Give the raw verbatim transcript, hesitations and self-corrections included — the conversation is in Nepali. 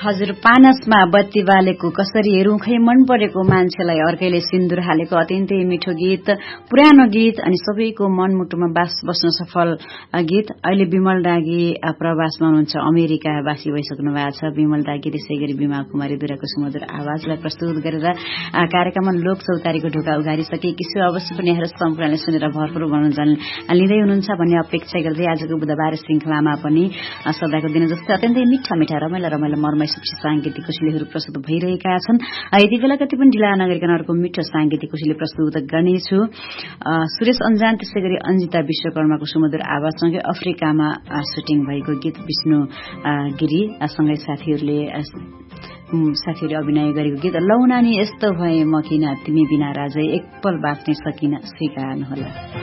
हजुर, पानसमा बत्ती बालेको कसरी हेरौं, खै मन परेको मान्छेलाई अर्कैले सिन्दुर हालेको अत्यन्तै मिठो गीत, पुरानो गीत अनि सबैको मनमुटुमा बास बस्न सफल गीत। अहिले विमल डाँगी प्रवासमा हुनुहुन्छ, अमेरिकावासी भइसक्नु भएको छ विमल डाँगी। त्यसै गरी बिमा कुमारी दुराको सुमधुर आवाजलाई प्रस्तुत गरेर कार्यक्रममा लोक चौतारीको ढोका उघारिसकेकी छु। अवश्य पनि यहाँ सम्पूर्णले सुनेर भरपूर मनोरञ्जन लिँदै हुनुहुन्छ भन्ने अपेक्षा गर्दै आजको बुधबार श्रृंखलामा पनि सदाको दिन जस्तै अत्यन्तै मिठा मिठा रमाइला रमाइला मर्मै सूक्ष्म सांगीतिक कोशिलीहरू प्रस्तुत भइरहेका छन्। यति बेला कति पनि ढिला नगरिकन अर्को मिठो सांगीतिक कोशिली प्रस्तुत गर्नेछु। सुरेश अन्जान त्यसै गरी अन्जिता विश्वकर्माको सुमधुर आवाजसँगै अफ्रिकामा सुटिङ भएको गीत विष्णु गिरी सँगै साथीहरूले साथीहरूले अभिनय गरेको गीत लौ नानी यस्तो भए म किन तिमी बिना राजै एकपल बाँच्नै सकिन स्वीकार्नुहोला।